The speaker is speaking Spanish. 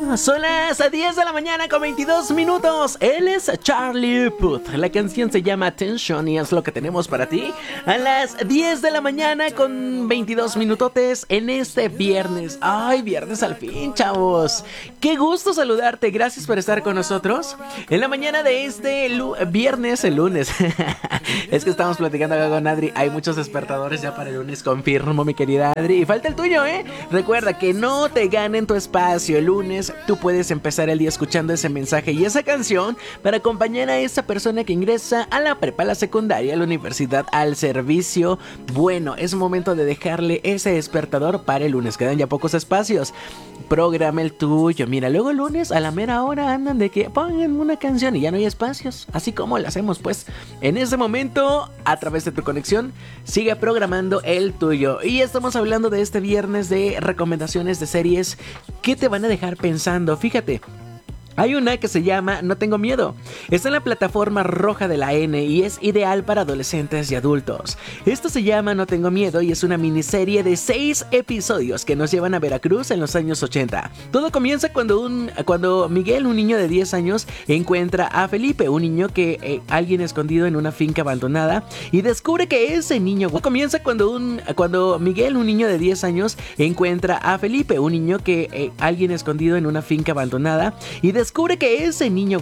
Son las 10 de la mañana con 22 minutos. Él es Charlie Puth. La canción se llama Attention y es lo que tenemos para ti a las 10 de la mañana con 22 minutotes en este viernes. Ay, viernes al fin, chavos. Qué gusto saludarte. Gracias por estar con nosotros en la mañana de este viernes, el lunes. Es que estamos platicando acá con Adri. Hay muchos despertadores ya para el lunes, confirmo, mi querida Adri. Y falta el tuyo, ¿eh? Recuerda que no te ganen tu espacio el lunes. Tú puedes empezar el día escuchando ese mensaje y esa canción para acompañar a esa persona que ingresa a la prepa, a la secundaria, a la universidad, al servicio. Bueno, es momento de dejarle ese despertador para el lunes. Quedan ya pocos espacios. Programa el tuyo. Mira, luego el lunes a la mera hora andan de que pongan una canción y ya no hay espacios. Así como lo hacemos, pues. En ese momento, a través de tu conexión, sigue programando el tuyo. Y estamos hablando de este viernes de recomendaciones de series que te van a dejar pensando. Fíjate. Hay una que se llama No Tengo Miedo. Está en la plataforma roja de la N y es ideal para adolescentes y adultos. Esto se llama No Tengo Miedo y es una miniserie de 6 episodios que nos llevan a Veracruz en los años 80. Todo comienza cuando Miguel, un niño de 10 años, encuentra a Felipe, un niño que alguien escondido en una finca abandonada, y descubre que ese niño... Comienza cuando Miguel, un niño de 10 años, encuentra a Felipe, un niño que alguien escondido en una finca abandonada, y descubre que ese niño